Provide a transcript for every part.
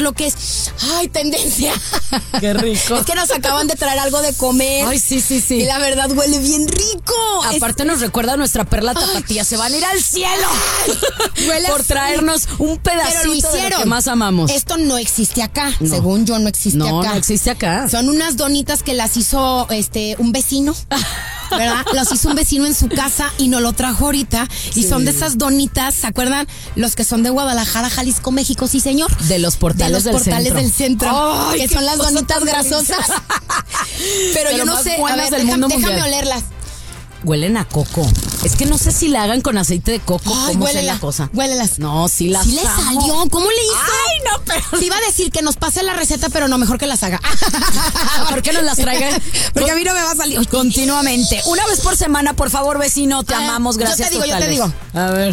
lo que es. ¡Ay, tendencia! ¡Qué rico! Es que nos acaban de traer algo de comer. Ay, sí. Y la verdad huele bien rico. Aparte nos recuerda a nuestra perla tapatía. Se van a ir al cielo Huele por así. traernos un pedacito de lo que más amamos. Esto no existe acá. No. Según yo, no existe acá. No existe acá. Son unas donitas que las hizo un vecino. ¿Verdad? Los hizo un vecino en su casa y nos lo trajo ahorita. Sí. Y son de esas donitas, ¿se acuerdan? Los que son de Guadalajara, Jalisco, México, sí, señor. De los portales del centro. Ay, que son las donitas grasosas. Pero yo no más sé. A buenas ver, del mundo déjame mundial. olerlas. Huelen a coco. Es que no sé si la hagan con aceite de coco. Ay, ¿Cómo sea la cosa? Huélelas. No, sí las Sí le amo. salió. ¿Cómo le hizo? Ay, no, pero... Sí iba a decir que nos pase la receta, pero no, mejor que las haga. ¿Por qué nos las traigan? Porque a mí no me va a salir. Continuamente. Una vez por semana, por favor, vecino. Te amamos. Gracias. Yo te digo. A ver.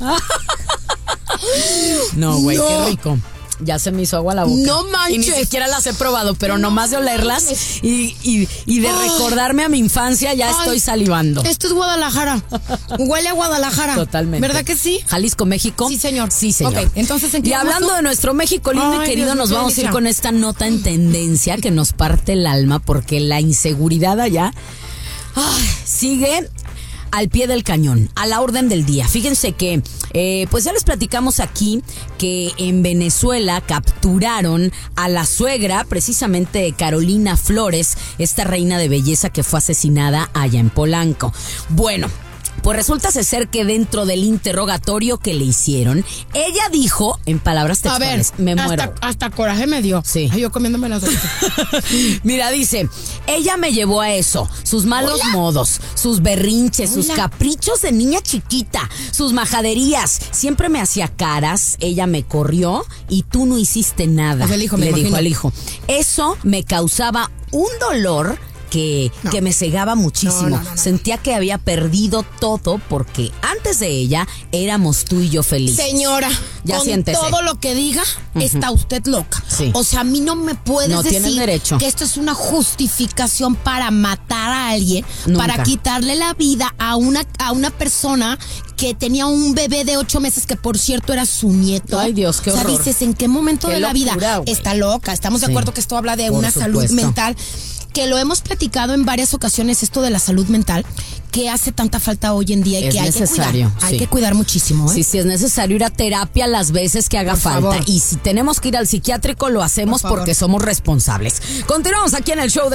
No, güey, No. qué rico. Ya se me hizo agua la boca. No manches. Y ni siquiera las he probado, pero nomás de olerlas y de recordarme a mi infancia ya estoy salivando. Esto es Guadalajara. Huele a Guadalajara. Totalmente. ¿Verdad que sí? Jalisco, México. Sí, señor. Sí, señor. Ok, entonces, ¿en qué Y vamos hablando tú? de nuestro México lindo Ay, y querido, Dios mío, nos qué vamos a ir delicia. con esta nota en tendencia que nos parte el alma porque la inseguridad allá sigue al pie del cañón, a la orden del día. Fíjense que, pues ya les platicamos aquí que en Venezuela capturaron a la suegra, precisamente de Carolina Flores, esta reina de belleza que fue asesinada allá en Polanco. Bueno, pues resulta ser que dentro del interrogatorio que le hicieron, ella dijo, en palabras A ver, textuales, me muero. hasta coraje me dio. Sí. Ay, yo comiéndome las donitas. Mira, dice, ella me llevó a eso, sus malos modos, sus berrinches, sus caprichos de niña chiquita, sus majaderías. Siempre me hacía caras, ella me corrió y tú no hiciste nada. Pues el hijo, me le dijo imagino. al hijo. Eso me causaba un dolor que me cegaba muchísimo. No. Sentía que había perdido todo porque antes de ella éramos tú y yo felices. Señora, Ya con siéntese. todo lo que diga, está usted loca. Sí. O sea, a mí no me puedes No decir tienes derecho. que esto es una justificación para matar a alguien, Nunca. para quitarle la vida a una persona que tenía un bebé de 8 meses que, por cierto, era su nieto. Ay, Dios, qué horror. O sea, dices, ¿en qué momento Qué de la vida locura, güey. está loca? Estamos de Sí. acuerdo que esto habla de Por una salud supuesto. mental, que lo hemos platicado en varias ocasiones, esto de la salud mental, que hace tanta falta hoy en día y Es que hay necesario, que cuidar. sí. Hay que cuidar muchísimo, ¿eh? Sí, es necesario ir a terapia las veces que haga Por falta. favor. Y si tenemos que ir al psiquiátrico, lo hacemos Por favor. porque somos responsables. Continuamos aquí en el show de